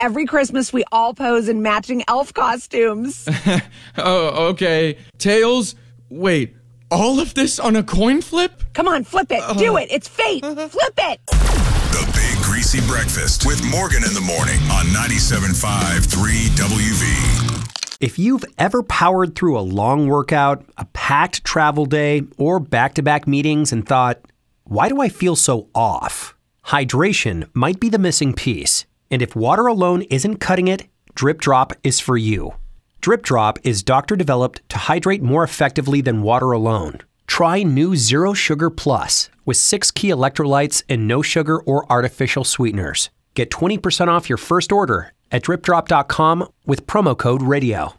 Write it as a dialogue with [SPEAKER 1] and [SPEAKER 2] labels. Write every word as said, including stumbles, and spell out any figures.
[SPEAKER 1] every Christmas we all pose in matching elf costumes.
[SPEAKER 2] Oh, okay. Tails, wait, all of this on a coin flip?
[SPEAKER 1] Come on, flip it. Uh, Do it. It's fate. Uh, flip it.
[SPEAKER 3] The Big Greasy Breakfast with Morgan in the morning on ninety-seven point five three W V.
[SPEAKER 4] If you've ever powered through a long workout, a packed travel day, or back-to-back meetings and thought, why do I feel so off? Hydration might be the missing piece. And if water alone isn't cutting it, Drip Drop is for you. Drip Drop is doctor-developed to hydrate more effectively than water alone. Try new Zero Sugar Plus with six key electrolytes and no sugar or artificial sweeteners. Get twenty percent off your first order at drip drop dot com with promo code radio.